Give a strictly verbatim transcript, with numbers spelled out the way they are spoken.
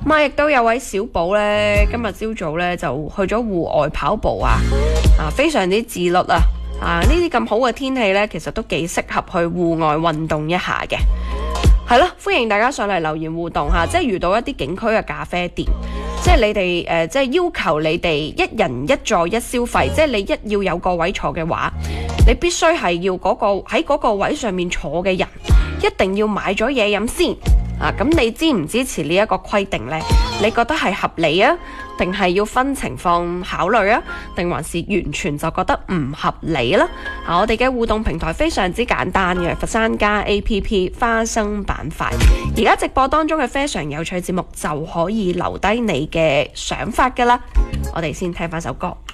咁啊，亦都有位小寶呢，今日朝早呢就去咗戶外跑步啊，啊非常之自律啊！啊呢啲咁好嘅天氣呢，其實都幾適合去戶外運動一下嘅。係咯，歡迎大家上嚟留言互動下，即係遇到一啲景區嘅咖啡店，即係你哋誒、呃，即係要求你哋一人一座一消費，即係你一要有個位坐嘅話，你必須係要嗰、嗰個喺嗰個位上面坐嘅人，一定要買咗嘢飲先啊！咁你支唔支持呢一個規定呢？你覺得係合理啊，定係要分情況考慮啊？定還是完全就覺得唔合理啦？啊，我哋嘅互動平台非常之簡單嘅，佛山加 A P P 花生板塊，而家直播當中嘅非常有趣節目就可以留低你嘅想法噶啦。我哋先聽翻首歌。